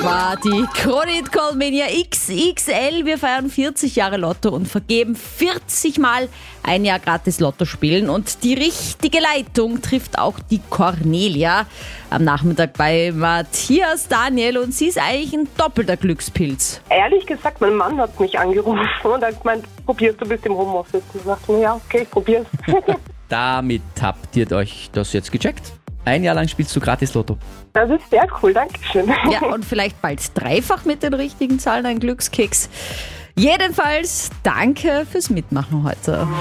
Das war die Kronit Callmania XXL. Wir feiern 40 Jahre Lotto und vergeben 40 Mal ein Jahr gratis Lotto spielen. Und die richtige Leitung trifft auch die Cornelia am Nachmittag bei Matthias Daniel. Und sie ist eigentlich ein doppelter Glückspilz. Ehrlich gesagt, mein Mann hat mich angerufen und hat gemeint, probierst du bist im Homeoffice. Ich dachte mir, ja, okay, ich probier's. Damit habt ihr euch das jetzt gecheckt. Ein Jahr lang spielst du gratis Lotto. Das ist sehr cool, danke schön. Ja, und vielleicht bald dreifach mit den richtigen Zahlen ein Glückskeks. Jedenfalls danke fürs Mitmachen heute.